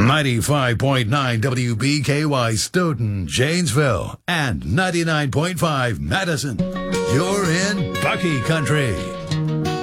95.9 WBKY Stoughton, Janesville, and 99.5 Madison. You're in Bucky Country.